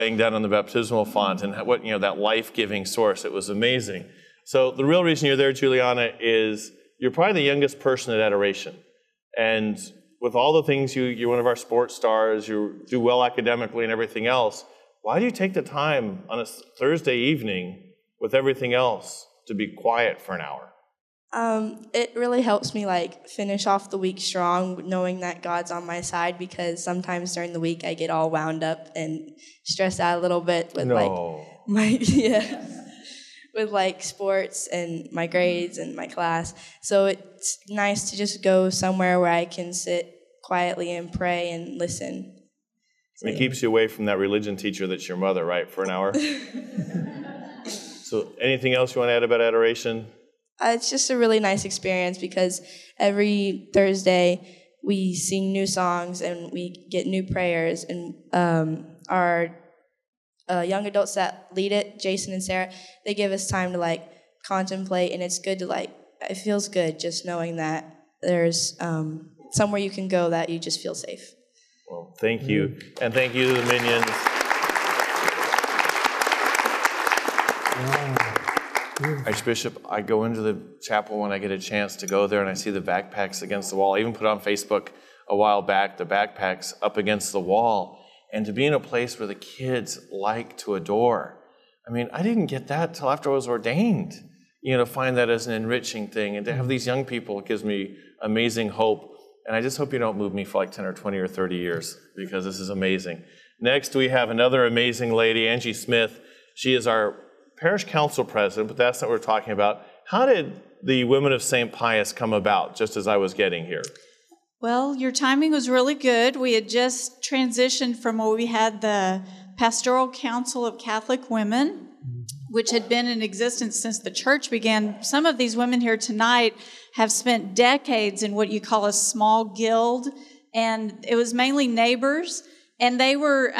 laying down on the baptismal font and what, that life-giving source. It was amazing. So the real reason you're there, Juliana, is you're probably the youngest person at Adoration. And with all the things, you're one of our sports stars, you do well academically and everything else, why do you take the time on a Thursday evening with everything else to be quiet for an hour? It really helps me finish off the week strong, knowing that God's on my side, because sometimes during the week I get all wound up and stressed out a little bit with with sports and my grades and my class. So it's nice to just go somewhere where I can sit quietly and pray and listen. So, it keeps you away from that religion teacher that's your mother, right, for an hour? So anything else you want to add about Adoration? It's just a really nice experience because every Thursday we sing new songs and we get new prayers. And our young adults that lead it, Jason and Sarah, they give us time to contemplate, and it's good to it feels good just knowing that there's somewhere you can go that you just feel safe. Well, thank you. And thank you to the Minions. Archbishop, I go into the chapel when I get a chance to go there, and I see the backpacks against the wall. I even put on Facebook a while back, the backpacks up against the wall. And to be in a place where the kids like to adore. I mean, I didn't get that till after I was ordained, to find that as an enriching thing. And to have these young people, it gives me amazing hope. And I just hope you don't move me for 10 or 20 or 30 years, because this is amazing. Next, we have another amazing lady, Angie Smith. She is our parish council president, but that's not what we're talking about. How did the Women of St. Pius come about, just as I was getting here? Well, your timing was really good. We had just transitioned from what we had the Pastoral Council of Catholic Women, which had been in existence since the church began. Some of these women here tonight have spent decades in what you call a small guild, and it was mainly neighbors, and they were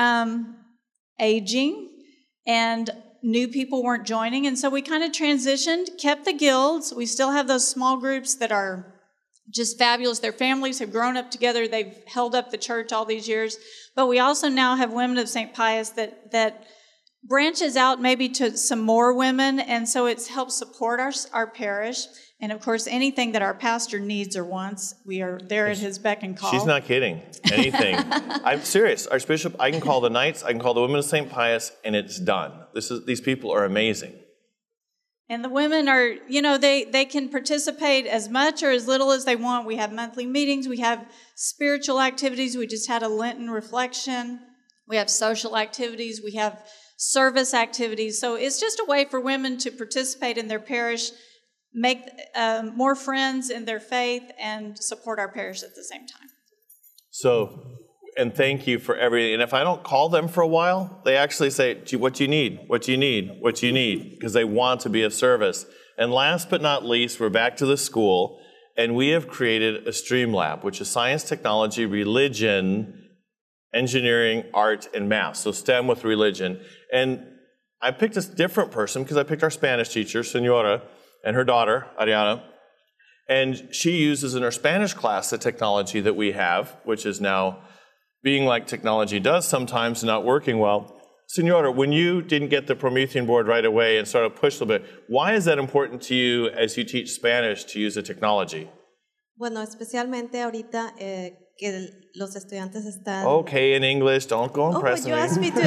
aging, and new people weren't joining, and so we kind of transitioned, kept the guilds. We still have those small groups that are just fabulous. Their families have grown up together. They've held up the church all these years. But we also now have Women of St. Pius that branches out maybe to some more women, and so it's helped support our parish. And, of course, anything that our pastor needs or wants, we are there at his beck and call. She's not kidding. Anything. I'm serious. Archbishop, I can call the Knights, I can call the Women of St. Pius, and it's done. These people are amazing. And the women are, they can participate as much or as little as they want. We have monthly meetings. We have spiritual activities. We just had a Lenten reflection. We have social activities. We have service activities. So it's just a way for women to participate in their parish, make more friends in their faith, and support our parish at the same time. So, and thank you for everything. And if I don't call them for a while, they actually say, what do you need? What do you need? What do you need? Because they want to be of service. And last but not least, we're back to the school, and we have created a STREAM Lab, which is science, technology, religion, engineering, art, and math. So STEM with religion. And I picked a different person because I picked our Spanish teacher, Senora, and her daughter, Ariana. And she uses in her Spanish class the technology that we have, which is now being like technology does sometimes, not working well. Senora, when you didn't get the Promethean board right away and started to push a little bit, why is that important to you as you teach Spanish to use the technology? Bueno, especialmente ahorita que los estudiantes están... Okay, in English, don't go impress me. You asked me to...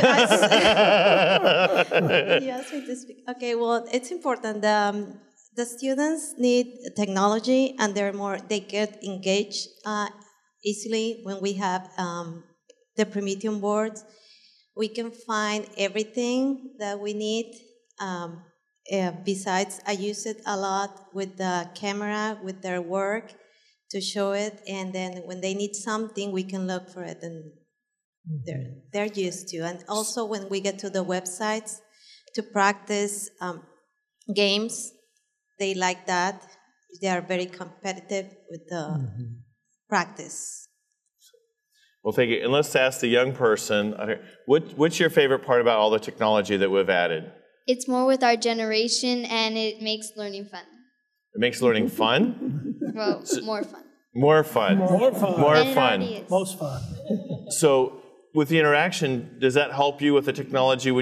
you asked me to speak. Okay, well, it's important. The students need technology, and they get engaged easily when we have the Promethean boards. We can find everything that we need. Besides, I use it a lot with the camera, with their work, to show it, and then when they need something, we can look for it, and they're used to. And also when we get to the websites to practice games, they like that. They are very competitive with the practice. Well, thank you. And let's ask the young person, what's your favorite part about all the technology that we've added? It's more with our generation, and it makes learning fun. It makes learning fun? Well, more fun. More fun. More fun. More And fun. it already is. Most fun. So with the interaction, does that help you with the technology